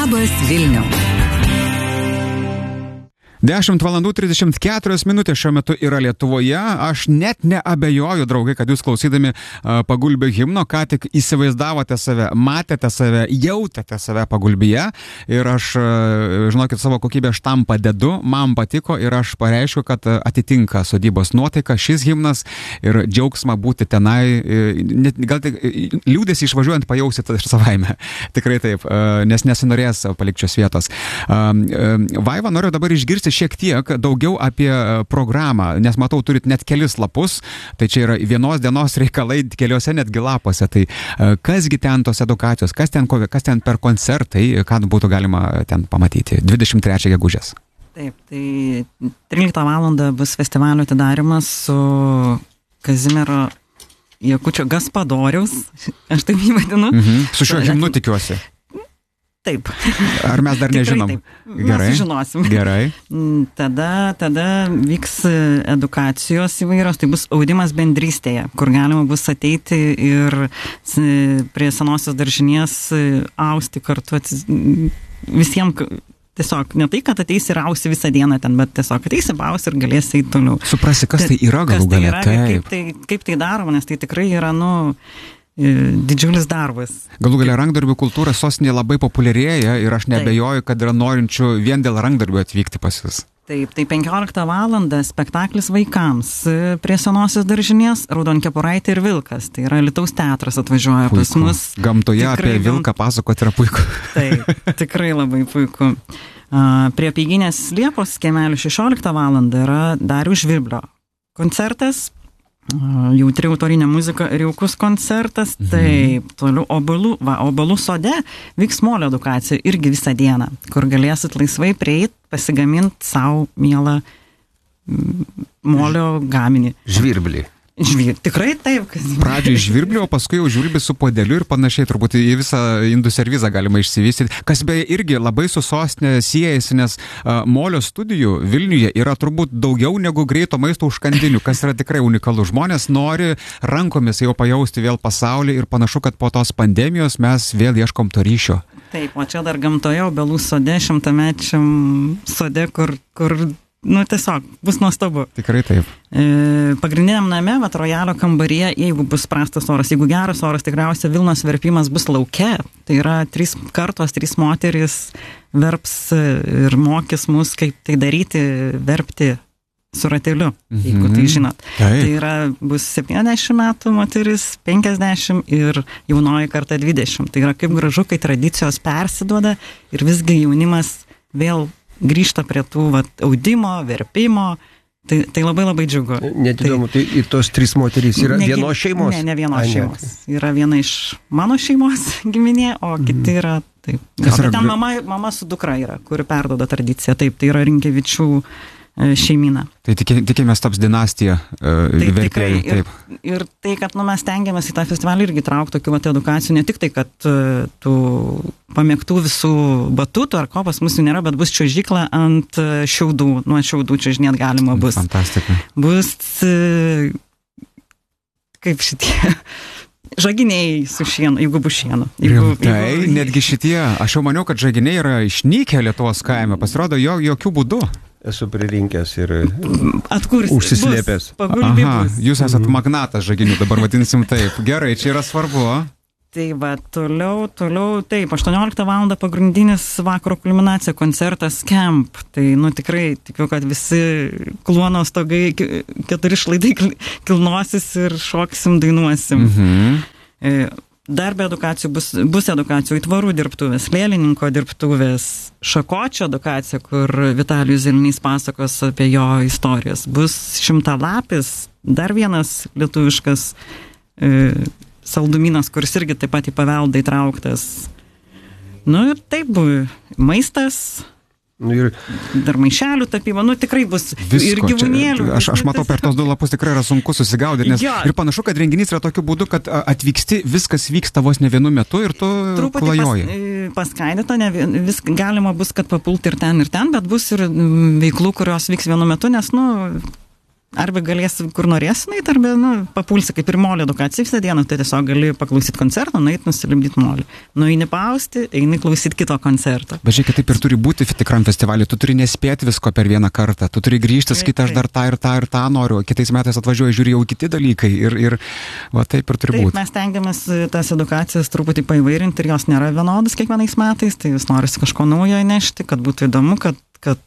Labas Vilniau. 10:34 šiuo metu yra Lietuvoje. Aš net neabejoju, draugai, kad jūs klausydami Pagulbio himno, ką tik įsivaizdavote save, matėte save, jautėte save Pagulbyje. Ir aš, žinokit, savo kokybę štampą dedu, man patiko ir aš pareiškiu, kad atitinka sodybos nuotaika šis himnas ir džiaugsmą būti tenai. Gal tik liūdėsi išvažiuojant pajausit ir savaime. Tikrai taip, nes nesinorės palikčios vietos. Vaiva, noriu dabar išgirsti šiek tiek daugiau apie programą, nes matau, turit net kelis lapus, tai čia yra vienos dienos reikalai keliuose netgi lapuose. Tai kasgi ten tos edukacijos, kas ten per koncertai, ką būtų galima ten pamatyti 23 gegužės? Taip, tai 13 valandą bus festivalio atidarimas su Kazimiero Jakučio Gaspadoriaus, aš taip jį vadinu. Su šiuo himnu tikiuosi. Taip. Ar mes dar nežinom? Gerai. Mes sužinosim. Gerai. Tada vyks edukacijos įvairios, tai bus audimas bendrystėje, kur galima bus ateiti ir prie senosios daržinės austi kartu visiems. Tiesiog ne tai, kad ateisi ir ausi visą dieną ten, bet tiesiog ateisi, pausi ir galėsi eiti toliau. Suprasi, kas tai yra galų gale. Kaip tai daroma, nes tai tikrai yra, didžiulis darbas. Galų galia rankdarbių kultūra sostinėje labai populiarėja ir aš neabejoju, kad yra norinčių vien dėl rankdarbių atvykti pas jūs. Taip, tai 15 valandą spektaklis vaikams prie senosios daržinės Raudonkepuraitė ir Vilkas. Tai yra Alytaus teatras atvažiuoja pas mus. Gamtoje tikrai apie vilką pasakoti yra puiku. Taip, tikrai labai puiku. Prie Peiginės Liepos kiemelių 16 valandą yra Dariaus Žvirblio koncertas. Jautri autorinė muzika ir jaukus koncertas. Taip, toliau Obalų sode vyks molio edukacija irgi visą dieną, kur galėsit laisvai prieit, pasigaminti savo mielą molio gaminį. Žvirblį. Tikrai taip. Pradžiai žvirblį, o paskui jau žvirblį su podeliu ir panašiai, turbūt į visą indų servizą galima išsivystyti. Kas beje irgi labai su sostinė siejasi, nes molio studijų Vilniuje yra turbūt daugiau negu greito maisto užkandinių, kas yra tikrai unikalu. Žmonės nori rankomis jau pajausti vėl pasaulį ir panašu, kad po tos pandemijos mes vėl ieškom to ryšio. Taip, o čia dar gamtoje Obelų sode, 100-mečiam sode, kur tiesiog bus nuostabu. Tikrai taip. Pagrindiniam name, Rojalio kambaryje, jeigu bus prastas oras, jeigu geras oras, tikriausiai Vilnos verpimas bus lauke. Tai yra 3 kartos, 3 moterys verps ir mokys mus, kaip tai daryti, verpti su rateliu, jeigu tai žinot. Tai bus 70 metų moteris, 50 ir jaunoji karta 20. Tai yra kaip gražu, kai tradicijos persiduoda ir visgi jaunimas vėl grįžta prie tų audimo, verpimo, tai labai labai džiugu. Net įdomu, tai ir tos 3 moterys yra vienos šeimos? Ne vienos šeimos. Yra viena iš mano šeimos giminė, o kiti yra, taip. Ten mama su dukra yra, kuri perduoda tradiciją, taip, tai yra Rinkevičių šeimyna. Tai tikimės taps dinastija verpėjų. Taip. Ir tai, kad mes stengiamės į tą festivalį irgi traukti tokių edukacijų, ne tik tai, kad tų pamėgtų visų batutų ar ko pas mūsų nėra, bet bus čiuožykla ant šiaudų. Nuo šiaudų čiuožinėt galima bus. Fantastika. Bus kaip šitie žaginiai su šienu, jeigu bus šienu. Netgi šitie, aš jau maniau, kad žaginiai yra išnykę Lietuvos kaime, pasirodo jokių būdų. Esu pririnkęs ir užsislėpęs. Jūs esat magnatas žaginių, dabar vadinsim taip. Gerai, čia yra svarbu. Tai toliau, taip, 18 valandą pagrindinis vakaro kulminacija, koncertas Camp. Tai, tikrai tikiu, kad visi kluono stogai, 4 šlaidai kilnosis ir šoksim, dainuosim. Dar be edukacijų bus edukacijų įtvarų dirbtuvės, lėlininko dirbtuvės, šakočio edukacija, kur Vitalijus Zilnys pasakos apie jo istorijas. Bus 100-lapis, dar vienas lietuviškas saldumynas, kuris irgi taip pat į paveldą įtrauktas. Ir taip, maistas. Dar maišelių tapyba, tikrai bus visko, ir gyvūnėlių. Aš matau, per tos 2 lapus tikrai yra sunku susigaudyti, nes ir panašu, kad renginys yra tokiu būdu, kad atvyksti, viskas vyksta vos ne vienu metu ir tu klajoji. Paskaidyta, galima bus, kad papulti ir ten, bet bus ir veiklų, kurios vyks vienu metu, nes, arba galėsi, kur norėsi, arba papulsi kaip ir molio edukacija visą dieną, tai tiesiog gali paklausyti koncertą, nusilipdyti molį. Nueini pausti, eini klausyti kito koncerto. Bet žiūrėk, taip ir turi būti tikram festivalį, tu turi nespėti visko per vieną kartą, tu turi grįžti, sakyti, aš dar tą ir tą noriu, kitais metais atvažiuoju, žiūri jau kiti dalykai ir va taip ir turi būti. Mes tengiamės tas edukacijas truputį paįvairinti ir jos nėra vienodas kiekvienais metais, tai vis norisi kažko naujo įnešti, kad būtų įdomu, kad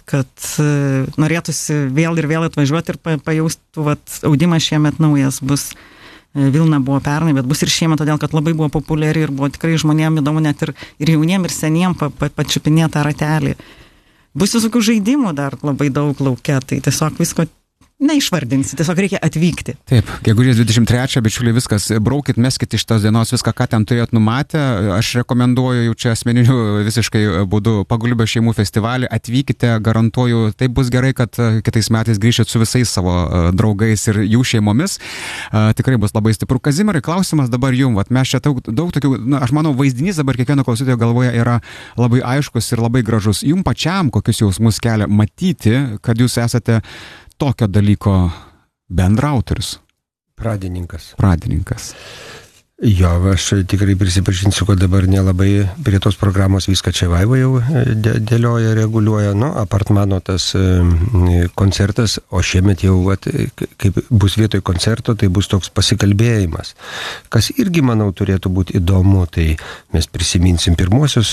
norėtųsi vėl ir vėl atvažiuoti ir pajaustų, audimas šiemet naujas bus. Vilna buvo pernai, bet bus ir šiemet, todėl, kad labai buvo populiari ir buvo tikrai žmonėms įdomu net ir jauniem, ir seniem pačiupinėti tą ratelį. Bus visokių žaidimų dar labai daug laukia, tai tiesiog visko neišvardinsi, tiesiog reikia atvykti. Taip, gegužės 23, bičiuliai, viskas, braukit, meskit iš tos dienos viską, ką ten turėt numatę. Aš rekomenduoju jau čia asmeniniu visiškai būdu Pagulbio šeimų festivalį. Atvykite, garantuoju, taip bus gerai, kad kitais metais grįšit su visais savo draugais ir jų šeimomis. Tikrai bus labai stipru. Kazimierai, klausimas dabar jums. Mes čia daug tokių, aš manau, vaizdinys dabar kiekvieno klausytojo galvoje yra labai aiškus ir labai gražus. Jums pačiam kokius jausmus kelia matyti, kad jūs esate tokio dalyko bendraautorius? Pradininkas. Jo, aš tikrai prisipažinsiu, kad dabar nelabai prie tos programos viską čia Vaiva jau dėlioja, reguliuoja, apart mano tas koncertas, o šiemet jau, kaip bus vietoj koncerto, tai bus toks pasikalbėjimas. Kas irgi, manau, turėtų būti įdomu, tai mes prisiminsim pirmosius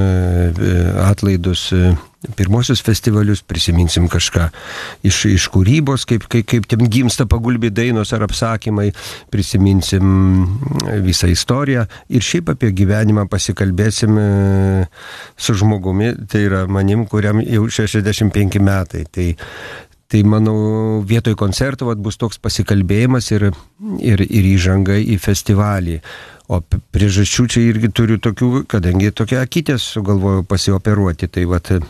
atlaidus, pirmosius festivalius, prisiminsim kažką iš kūrybos, kaip tiem gimsta Pagulbį dainos ar apsakymai, prisiminsim visą istoriją ir šiaip apie gyvenimą pasikalbėsim su žmogumi, tai yra manim, kuriam jau 65 metai. Tai manau, vietoj koncerto bus toks pasikalbėjimas ir įžanga į festivalį. O priežasčių čia irgi turiu tokių, kadangi tokia akytės sugalvojau pasioperuoti, tai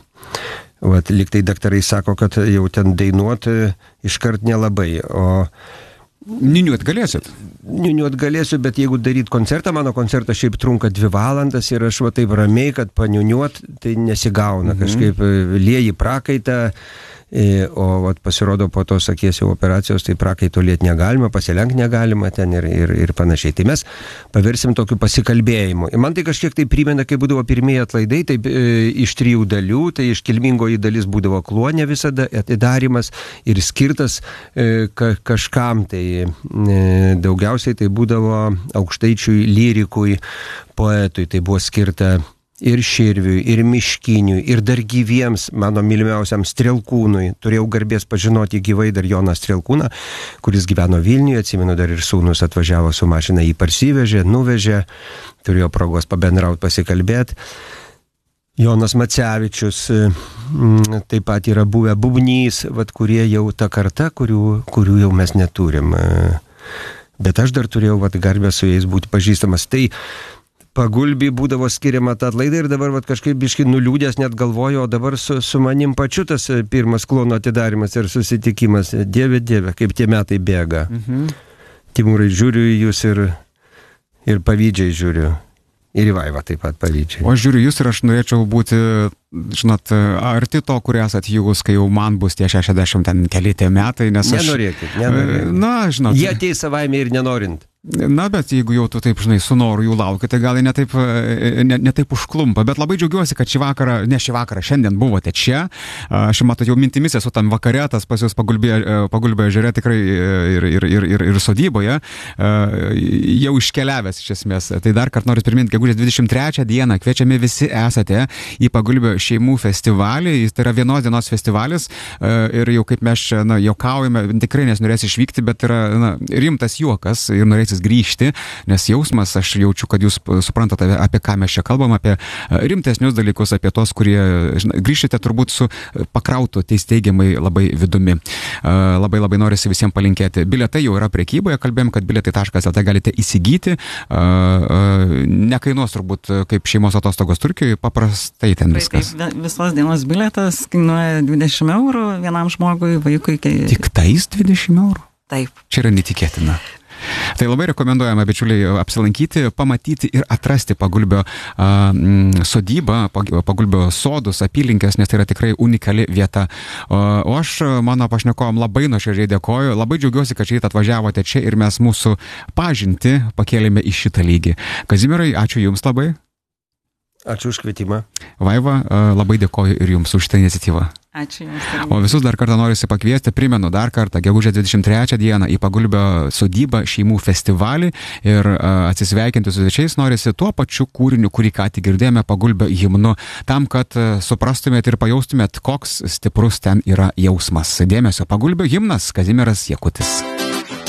liktai daktarai sako, kad jau ten dainuoti iškart nelabai, o Niuniuot galėsit? Niuniuot galėsiu, bet jeigu daryt koncertą, mano koncertas šiaip trunka 2 valandas ir aš taip ramiai, kad paniuniuot, tai nesigauna, kažkaip lieji prakaitą, o pasirodo po tos akies jau operacijos, tai prakaito liet negalima, pasilenkt negalima ten ir panašiai. Tai mes paversim tokiu pasikalbėjimu. Ir man tai kažkiek tai primena, kai būdavo pirmieji atlaidai, tai iš 3 dalių, tai iškilmingoji dalis būdavo Kluone visada atidarimas ir skirtas kažkam, tai daugiausiai tai būdavo aukštaičiui lyrikui, poetui, tai buvo skirta ir Širviui, ir Miškiniui, ir dar gyviems mano mylimiausiam Strelkūnui. Turėjau garbės pažinoti gyvai dar Joną Strelkūną, kuris gyveno Vilniuje, atsimenu, dar ir sūnus atvažiavo su mašina, jį parsivežė, nuvežė, turėjo progos pabendrauti, pasikalbėti. Jonas Macevičius, taip pat yra buvę Bubnys, kurie jau ta karta, kurių jau mes neturim. Bet aš dar turėjau garbę su jais būti pažįstamas. Tai Pagulbį būdavo skiriama tą atlaidą ir dabar kažkaip biškai nuliūdęs net galvoju, o dabar su manim pačiu tas pirmas Kluono atidarimas ir susitikimas. Dieve, kaip tie metai bėga. Timūrai, žiūriu į jūs ir pavydžiai žiūriu. Ir į Vaivą taip pat pavydžiai. O aš žiūriu jūs ir aš norėčiau būti, žinot, arti to, kur esat jūs, kai jau man bus tie 60 ten keli tie metai, nes aš... Nenorėkit. Na, žinot. Jie ateis savaime ir nenorint. Na, bet jeigu jau tu taip, žinai, su noru jų laukia, tai gal ne taip užklumpa. Bet labai džiaugiuosi, kad šį vakarą šiandien buvote čia. Aš matau, jau mintimis esu tam vakare, tas pas jūs Pagulbio ežere tikrai ir sodyboje, jau iškeliavęs iš esmės. Tai dar kartą noriu priminti, gegužės 23 dieną kviečiami visi esate į Pagulbio šeimų festivalį. Tai yra vienos dienos festivalis ir jau kaip mes čia juokaujame, tikrai nesinorės išvykti, bet yra rimtas juokas ir norės grįžti, nes jausmas, aš jaučiu, kad jūs suprantate, apie ką mes čia kalbam, apie rimtesnius dalykus, apie tos, kurie grįžtate turbūt su pakrautu teigiamai labai vidumi. Labai norisi visiems palinkėti. Bilietai jau yra prekyboje, kalbėjom, kad bilietai.lt galite įsigyti. Nekainuos turbūt kaip šeimos atostogos Turkijoje, paprastai ten viskas. Visos dienos bilietas kainuoja 20 eurų vienam žmogui, vaikui. Tik tais 20 eurų? Taip. Čia yra netikėtina. Tai labai rekomenduojame, bičiuliai, apsilankyti, pamatyti ir atrasti Pagulbio sodybą, Pagulbio sodus, apylinkės, nes tai yra tikrai unikali vieta. O aš mano pašnekovam labai nuoširdžiai dėkoju, labai džiaugiuosi, kad šeit atvažiavote čia ir mes mūsų pažintį pakėlėme į šitą lygį. Kazimierai, ačiū Jums labai. Ačiū už kvietimą. Vaiva, labai dėkoju ir Jums už šitą iniciatyvą. Ačiū Jums. O visus dar kartą norisi pakviesti, primenu dar kartą, gegužės 23 dieną į Pagulbio sodybą šeimų festivalį ir atsisveikinti su svečiais norisi tuo pačiu kūriniu, kurį ką tik girdėjome, Pagulbio himnu, tam, kad suprastumėt ir pajaustumėt, koks stiprus ten yra jausmas. Dėmesio, Pagulbio himnas, Kazimieras Jakutis.